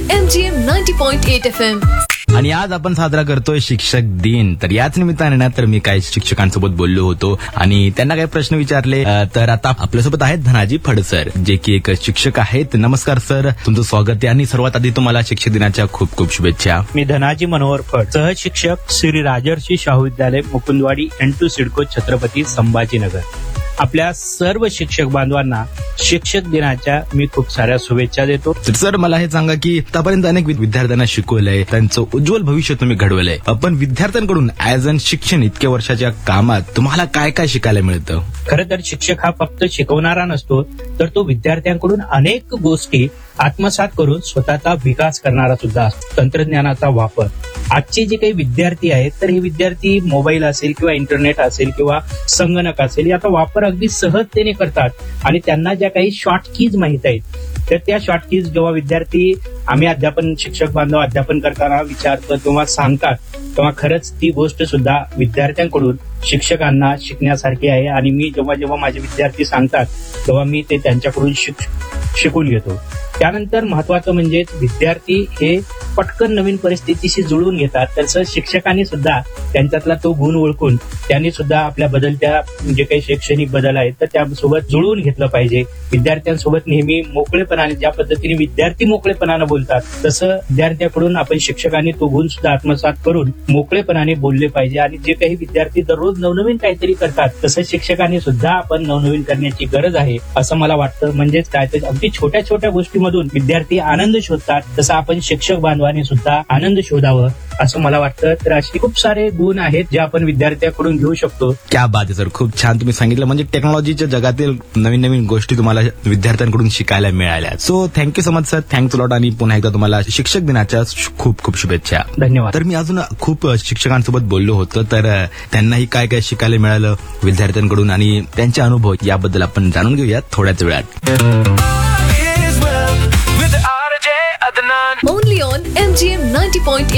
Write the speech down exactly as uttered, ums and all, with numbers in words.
M G M ninety point eight F M. आणि आज आपण साजरा करतोय शिक्षक दिन. तर याच निमित्ताने ना तर मी काही शिक्षकांसोबत बोललो होतो आणि त्यांना काही प्रश्न विचारले. अ, तर आता आपल्यासोबत आहेत धनाजी फड सर, जे की एक शिक्षक आहेत. नमस्कार सर, तुमचं स्वागत आहे आणि सर्वात आधी तुम्हाला शिक्षक दिनाच्या खूप खूप शुभेच्छा. मी धनाजी मनोहर फड, सहशिक्षक श्री राजर्षी शाहू विद्यालय मुकुंदवाडी एन टू सिडको छत्रपती संभाजीनगर. आपल्या सर्व शिक्षक बांधवांना शिक्षक दिनाच्या मी खूप साऱ्या शुभेच्छा देतो. तर सर मला हे सांगा की आतापर्यंत अनेक विद्यार्थ्यांना शिकवलंय, त्यांचं उज्ज्वल भविष्य तुम्ही घडवलंय. पण विद्यार्थ्यांकडून ऍज अन शिक्षण इतक्या वर्षाच्या कामात तुम्हाला काय काय शिकायला मिळतं? खरं तर शिक्षक हा फक्त शिकवणारा नसतो, तर तो विद्यार्थ्यांकडून अनेक गोष्टी आत्मसात करून स्वतःचा विकास करणारा सुद्धा असतो. तंत्रज्ञानाचा वापर, आजचे जे काही विद्यार्थी आहेत तर हे विद्यार्थी मोबाईल असेल किंवा इंटरनेट असेल किंवा संगणक असेल याचा वापर अगदी सहजतेने करतात आणि त्यांना ज्या काही शॉर्ट कीज माहित आहेत तर त्या शॉर्ट कीज जेव्हा विद्यार्थी आम्ही अध्यापन शिक्षक बांधव अध्यापन करताना विचारतो किंवा सांगतात तेव्हा खरंच ती गोष्ट सुद्धा विद्यार्थ्यांकडून शिक्षकांना शिकण्यासारखी आहे. आणि मी जेव्हा जेव्हा माझे विद्यार्थी सांगतात तेव्हा मी ते त्यांच्याकडून शिक शिकून घेतो. त्यानंतर महत्वाचं म्हणजे विद्यार्थी हे पटकन नवीन परिस्थितीशी जुळवून घेतात. तसं शिक्षकांनी सुद्धा त्यांच्यातला तो गुण ओळखून त्यांनी सुद्धा आपल्या बदलत्या जे काही शैक्षणिक बदल आहेत तर त्यासोबत जुळवून घेतलं पाहिजे. विद्यार्थ्यांसोबत नेहमी मोकळेपणाने, ज्या पद्धतीने विद्यार्थी मोकळेपणाने बोलतात तसं विद्यार्थ्याकडून आपण शिक्षकांनी तो गुण सुद्धा आत्मसात करून मोकळेपणाने बोलले पाहिजे. आणि जे काही विद्यार्थी दररोज नवनवीन काहीतरी करतात तसं शिक्षकांनी सुद्धा आपण नवनवीन करण्याची गरज आहे असं मला वाटतं. म्हणजेच काय तर अगदी छोट्या छोट्या गोष्टीमधून विद्यार्थी आनंद शोधतात, तसं आपण शिक्षक बांधवांनी सुद्धा आनंद शोधावं असं मला वाटतं. तर असे खूप सारे गुण आहेत जे आपण विद्यार्थ्याकडून घेऊ शकतो. क्या बात आहे सर, खूप छान तुम्ही सांगितलं. म्हणजे टेक्नॉलॉजीच्या जगातील नवीन नवीन गोष्टी तुम्हाला विद्यार्थ्यांकडून शिकायला मिळाल्या. So thank you so much sir, thanks lot. आणि पुन्हा एकदा तुम्हाला शिक्षक दिनाच्या खूप खूप शुभेच्छा. धन्यवाद. तर मी अजून खूप शिक्षकांसोबत बोललो होतो, तर त्यांनाही काय काय शिकायला मिळालं विद्यार्थ्यांकडून आणि त्यांचे अनुभव याबद्दल आपण जाणून घेऊयात थोड्याच वेळात. Only on M G M ninety point eight